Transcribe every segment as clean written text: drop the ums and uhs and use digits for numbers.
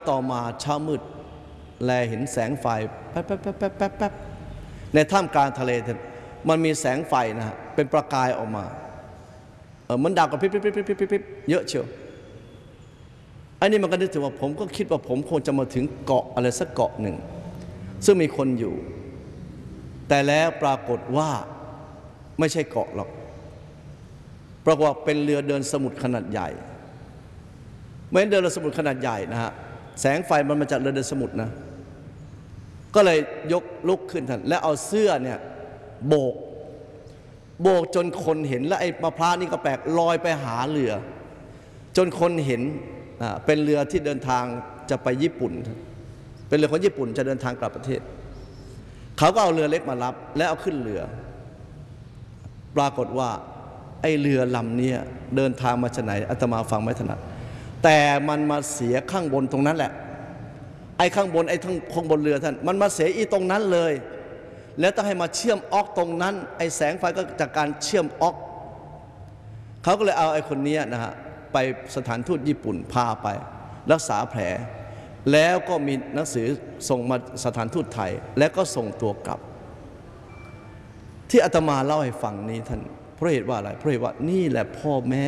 ต่อมาเช้ามืดแลเห็นแสงไฟแป๊บแป๊บแป๊บแป๊บแป๊บแป๊บในท่ามกลางทะเลมันมีแสงไฟนะฮะเป็นประกายออกมามันดาวกับพริบพริบพริบพริบพริบเยอะเชียวอันนี้มันก็นึกถึงว่าผมก็คิดว่าผมคงจะมาถึงเกาะอะไรสักเกาะหนึ่งซึ่งมีคนอยู่แต่แล้วปรากฏว่าไม่ใช่เกาะหรอกปรากฏว่าเป็นเรือเดินสมุทรขนาดใหญ่ไม่เดินเรือสมุทรขนาดใหญ่นะฮะแสงไฟมันมาจากเรือเดินสมุทรนะก็เลยยกลุกขึ้นท่านและเอาเสื้อเนี่ยโบกจนคนเห็นและไอ้มะพร้าวนี่ก็แปลกลอยไปหาเรือจนคนเห็นเป็นเรือที่เดินทางจะไปญี่ปุ่นเป็นเรือของญี่ปุ่นจะเดินทางกลับประเทศเขาก็เอาเรือเล็กมารับและเอาขึ้นเรือปรากฏว่าไอ้เรือลำนี้เดินทางมาจากไหนอาตมาฟังไม่ถนัดแต่มันมาเสียข้างบนตรงนั้นแหละไอ้ข้างบนไอ้ทั้งข้างบนเรือท่านมันมาเสียอีตรงนั้นเลยแล้วต้องให้มาเชื่อมออกตรงนั้นไอ้แสงไฟก็จากการเชื่อมออกเขาก็เลยเอาไอ้คนนี้นะฮะไปสถานทูตญี่ปุ่นพาไปรักษาแผลแล้วก็มีหนังสือส่งมาสถานทูตไทยแล้วก็ส่งตัวกลับที่อาตมาเล่าให้ฟังนี้ท่านเพราะเหตุว่าอะไรเพราะเหตุว่านี่แหละพ่อแม่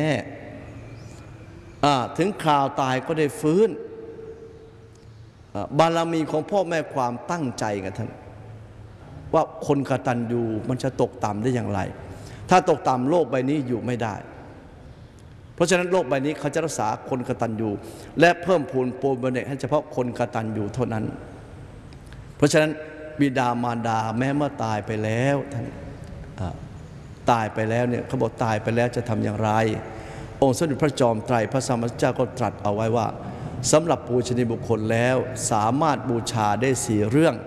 ถึงคราวตายก็ได้ฟื้นบารมีของพ่อแม่ความตั้งใจกันท่านว่าคนกตัญญูมันจะตกต่ำได้อย่างไรถ้าตกต่ำโลกใบนี้อยู่ไม่ได้เพราะฉะนั้นโลกใบนี้เขาจะรักษาคนกตัญญูและเพิ่มพูนโปรโมเนตให้เฉพาะคนกตัญญูเท่านั้นเพราะฉะนั้นบิดามารดาแม้เมื่อตายไปแล้วท่านตายไปแล้วเนี่ยเขาบอกตายไปแล้วจะทำอย่างไรองค์สมเด็จพระจอมไตรพระสัมมาสัมพุทธเจ้าก็ตรัสเอาไว้ว่าสำหรับปูชนียบุคคลแล้วสามารถบูชาได้4เรื่อง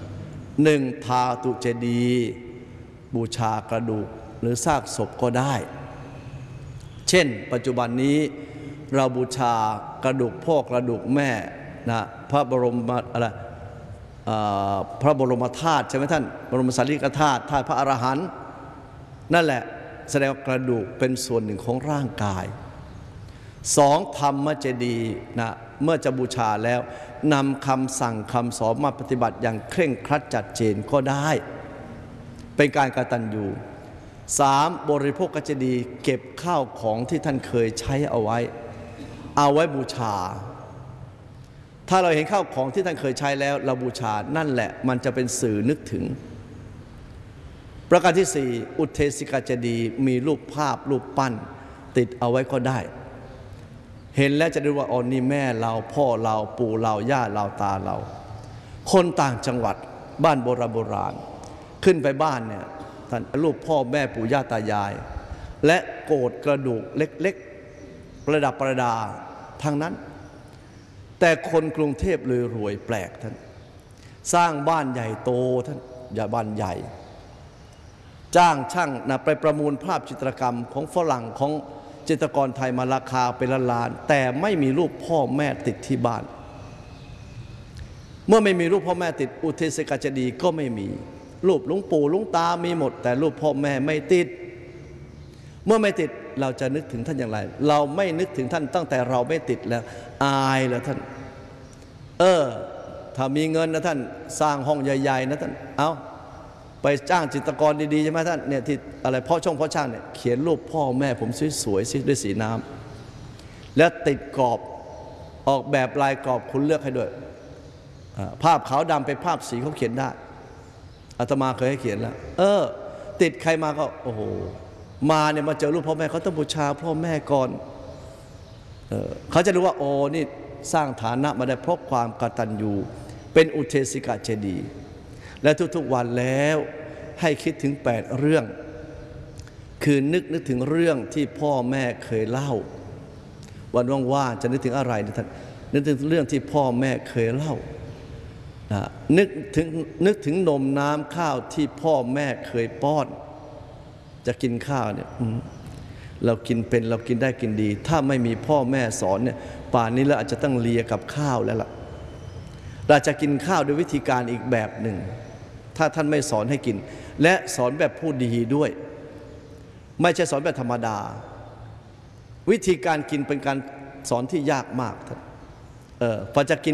1ทาตุเจดีย์บูชากระดูกหรือซากศพก็ได้เช่นปัจจุบันนี้เราบูชากระดูกพ่อกระดูกแม่นะพระบรมอะไรพระบรมธาตุใช่ไหมท่านบรมสารีริกธาตุธาตุพระอรหันต์นั่นแหละแสดงว่ากระดูกเป็นส่วนหนึ่งของร่างกาย2ธรรมเจดีย์นะเมื่อจะบูชาแล้วนำคำสั่งคำสอนมาปฏิบัติอย่างเคร่งครัดจัดเจนก็ได้เป็นการกตัญญู3บริโภคเจดีย์เก็บข้าวของที่ท่านเคยใช้เอาไว้บูชาถ้าเราเห็นข้าวของที่ท่านเคยใช้แล้วเราบูชานั่นแหละมันจะเป็นสื่อนึกถึงประการที่4อุเทศิกาเจดีย์มีรูปภาพรูปปั้นติดเอาไว้ก็ได้เห็นแล้วจะรู้ว่าอ๋อนี่แม่เราพ่อเราปู่เราย่าเราตาเราคนต่างจังหวัดบ้านโบราณขึ้นไปบ้านเนี่ยท่านรูปพ่อแม่ปู่ย่าตายายและโกรธกระดูกเล็กๆประดับประดาทางนั้นแต่คนกรุงเทพเลยรวยแปลกท่านสร้างบ้านใหญ่โตท่านอย่าบ้านใหญ่จ้างช่างนะไปประมูลภาพจิตรกรรมของฝรั่งของจิตรกรไทยมาราคาเป็นล้านแต่ไม่มีรูปพ่อแม่ติดที่บ้านเมื่อไม่มีรูปพ่อแม่ติดอุเทศิกาเจดีย์ก็ไม่มีรูปหลวงปู่หลวงตามีหมดแต่รูปพ่อแม่ไม่ติดเมื่อไม่ติดเราจะนึกถึงท่านอย่างไรเราไม่นึกถึงท่านตั้งแต่เราไม่ติดแล้วอายแล้วท่านถ้ามีเงินนะท่านสร้างห้องใหญ่ๆนะท่านเอาไปจ้างจิตรกรดีๆใช่ไหมท่านเนี่ยที่อะไรพ่อช่างเนี่ยเขียนรูปพ่อแม่ผมสวยๆด้วยสีน้ำแล้วติดกรอบออกแบบลายกรอบคุณเลือกให้ด้วยภาพขาวดำเป็นภาพสีเขาเขียนได้อาตมาเคยให้เขียนแล้วติดใครมาก็โอ้โหมาเนี่ยมาเจอรูปพ่อแม่เขาต้องบูชาพ่อแม่ก่อนเขาจะรู้ว่าโอ้นี่สร้างฐานะมาได้เพราะความกตัญญูเป็นอุเทศิกาเจดีย์และทุกๆวันแล้วให้คิดถึง8เรื่องคือนึกถึงเรื่องที่พ่อแม่เคยเล่าวันว่างๆจะนึกถึงอะไรนะท่านนึกถึงเรื่องที่พ่อแม่เคยเล่านึกถึงนมน้ำข้าวที่พ่อแม่เคยป้อนจะกินข้าวเนี่ยเรากินเป็นเรากินได้กินดีถ้าไม่มีพ่อแม่สอนเนี่ยป่านนี้เราอาจจะต้องเลียกับข้าวแล้วล่ะเราจะกินข้าวด้วยวิธีการอีกแบบหนึ่งถ้าท่านไม่สอนให้กินและสอนแบบผู้ดีด้วยไม่ใช่สอนแบบธรรมดาวิธีการกินเป็นการสอนที่ยากมากท่านพอจะกิน